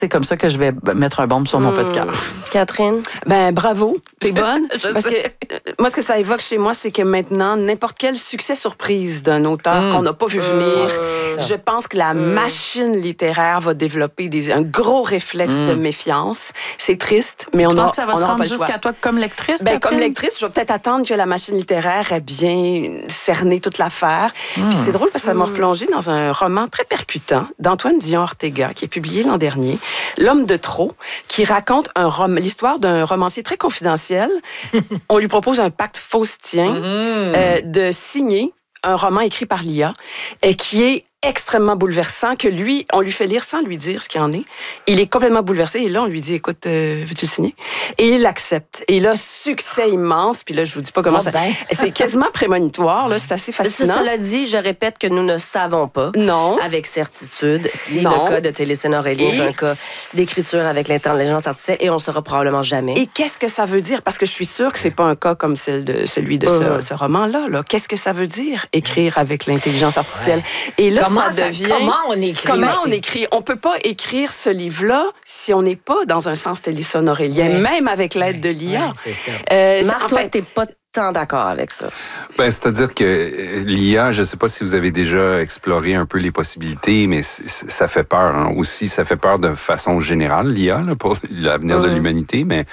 C'est comme ça que je vais mettre un baume sur mon petit cœur. Catherine? Ben bravo, t'es bonne. Parce que moi, ce que ça évoque chez moi, c'est que maintenant, n'importe quel succès surprise d'un auteur qu'on n'a pas vu venir, je pense que la machine littéraire va développer un gros réflexe de méfiance. C'est triste, mais Tu penses que ça va se rendre jusqu'à toi comme lectrice? Ben, comme lectrice, je vais peut-être attendre que la machine littéraire ait bien cerné toute l'affaire. Puis c'est drôle parce que ça m'a replongé dans un roman très percutant d'Antoine Dion Ortega, qui est publié l'an dernier, L'homme de trop, qui raconte l'histoire d'un romancier très confidentiel. On lui propose un pacte faustien de signer un roman écrit par l'IA qui est extrêmement bouleversant, que lui, on lui fait lire sans lui dire ce qu'il en est. Il est complètement bouleversé et là, on lui dit, écoute, veux-tu le signer? Et il l'accepte. Et là, succès immense. Puis là, je vous dis pas comment ça... C'est quasiment prémonitoire, là. C'est assez fascinant. Cela dit, je répète que nous ne savons pas avec certitude si le cas de Télésine Aurélien est un cas d'écriture avec l'intelligence artificielle et on ne saura probablement jamais. Et qu'est-ce que ça veut dire? Parce que je suis sûre que c'est pas un cas comme celui de ce roman-là. Là. Qu'est-ce que ça veut dire, écrire avec l'intelligence artificielle? Et là, comment on écrit? On écrit? On peut pas écrire ce livre-là si on n'est pas dans un sens Télésine Aurélien, même avec l'aide de l'IA. C'est ça. Marc, toi, t'es pas tant d'accord avec ça. Ben, c'est-à-dire que l'IA, je ne sais pas si vous avez déjà exploré un peu les possibilités, mais ça fait peur. Hein. Aussi, ça fait peur de façon générale, l'IA, là, pour l'avenir de l'humanité, mais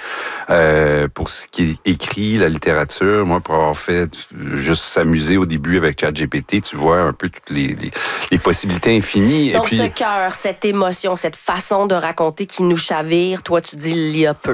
pour ce qui est écrit, la littérature, moi, pour avoir fait juste s'amuser au début avec ChatGPT, tu vois un peu toutes les possibilités infinies. Donc, et puis, ce cœur, cette émotion, cette façon de raconter qui nous chavire, toi, tu dis l'IA peut.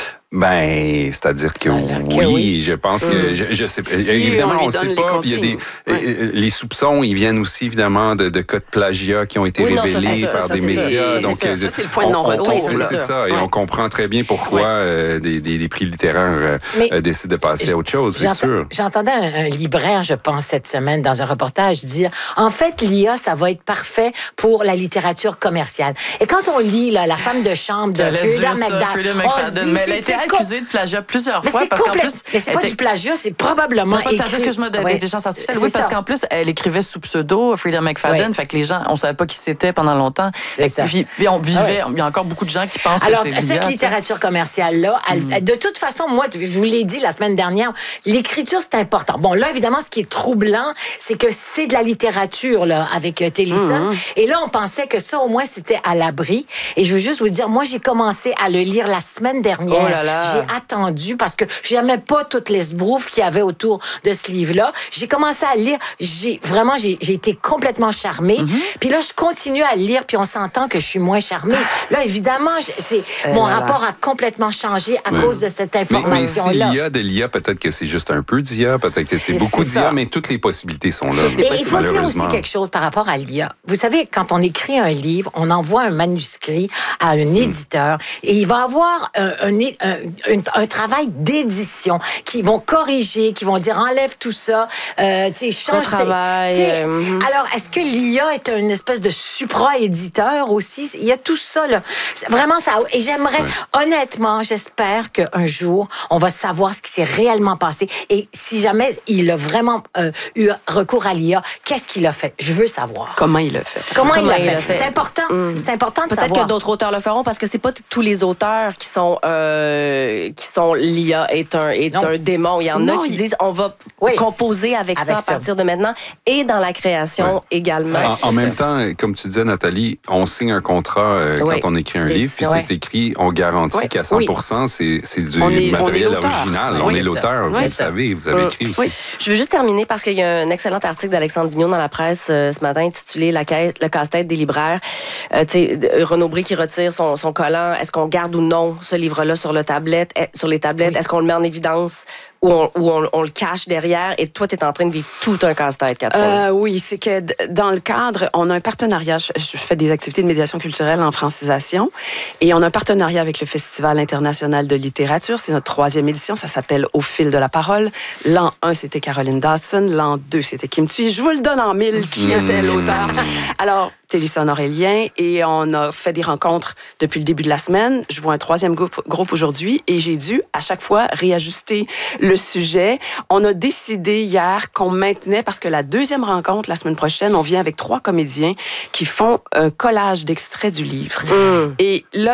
Ben, c'est-à-dire que oui, je pense que je sais. Évidemment, on ne sait pas. Il y a les soupçons, ils viennent aussi évidemment de cas de plagiat qui ont été révélés par des médias. Donc, ça, c'est le point de non-retour. C'est ça. Et on comprend très bien pourquoi des prix littéraires décident de passer à autre chose, c'est sûr. J'entendais un libraire, je pense, cette semaine, dans un reportage, dire en fait, l'IA, ça va être parfait pour la littérature commerciale. Et quand on lit La femme de chambre de Frida McFadden, mais elle a été accusée de plagiat plusieurs fois. Mais c'est pas du plagiat, c'est probablement écrit. Excuse-moi, d'intelligence artificielle. Oui, parce qu'en plus, elle écrivait sous pseudo, Frida McFadden, fait que les gens, on savait pas qui c'était pendant longtemps. C'est ça. Puis on vivait, il y a encore beaucoup de gens qui pensent que c'est l'IA. Alors, cette littérature commerciale-là, de toute façon, moi, je vous l'ai dit la semaine dernière, l'écriture, c'est important. Bon, là, évidemment, ce qui est troublant, c'est que c'est de la littérature, là, avec Télésine. Et là, on pensait que ça, au moins, c'était à l'abri. Et je veux juste vous dire, moi, j'ai commencé à le lire la semaine dernière. Oh là là. J'ai attendu parce que j'aimais pas toutes les sbroufs qu'il y avait autour de ce livre-là. J'ai commencé à lire. J'ai été complètement charmée. Puis là, je continue à lire, puis on s'entend que je suis moins charmée. Là, évidemment, mon rapport a complètement changé à cause de cette information-là. Mais s'il y a de l'IA, peut-être que c'est juste un peu d'IA, peut-être que c'est beaucoup d'IA, mais toutes les possibilités sont là. Mais il faut dire aussi quelque chose par rapport à l'IA. Vous savez, quand on écrit un livre, on envoie un manuscrit à un éditeur et il va avoir un travail d'édition qui vont corriger, qui vont dire enlève tout ça, change. Travail. Alors, est-ce que l'IA est une espèce de supra-éditeur aussi? Il y a tout ça, là. Vraiment, ça. Et j'aimerais, honnêtement, j'espère qu'un jour, on va savoir ce qui s'est réellement passé. Et si jamais il a vraiment eu recours à l'IA, qu'est-ce qu'il a fait? Je veux savoir. Comment il l'a fait? Comment il l'a fait? C'est important. C'est important de savoir. Peut-être que d'autres auteurs le feront parce que c'est pas tous les auteurs qui sont l'IA est un démon. Il y en a qui disent on va composer avec ça à partir de maintenant et dans la création également. En même temps, comme tu disais, Nathalie, on signe un contrat quand on écrit un livre, puis c'est écrit, on garantit qu'à 100%, c'est du matériel original. On est l'auteur, vous le savez, vous avez écrit aussi. Je veux juste terminer parce qu'il y a un excellent article d'Alexandre Vigneault dans la presse ce matin intitulé Le casse-tête des libraires. Renaud Bré qui retire son collant. Est-ce qu'on garde ou non ce livre-là sur les tablettes? Est-ce qu'on le met en évidence ou on le cache derrière? Et toi, tu es en train de vivre tout un casse-tête, Catherine. Oui, c'est que dans le cadre, on a un partenariat. Je fais des activités de médiation culturelle en francisation et on a un partenariat avec le Festival international de littérature. C'est notre 3e édition. Ça s'appelle Au fil de la parole. L'an 1, c'était Caroline Dawson. L'an 2, c'était Kim Thuy. Je vous le donne en mille qui était l'auteur. Alors, Téléson Aurélien, et on a fait des rencontres depuis le début de la semaine. Je vois un troisième groupe aujourd'hui et j'ai dû à chaque fois réajuster le sujet. On a décidé hier qu'on maintenait, parce que la deuxième rencontre, la semaine prochaine, on vient avec 3 comédiens qui font un collage d'extraits du livre. Et là,